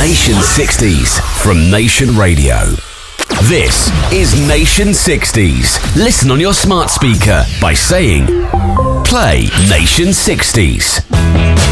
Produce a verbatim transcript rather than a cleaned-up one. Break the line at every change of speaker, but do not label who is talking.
Nation sixties from Nation Radio. This is Nation sixties. Listen on your smart speaker by saying, play Nation sixties.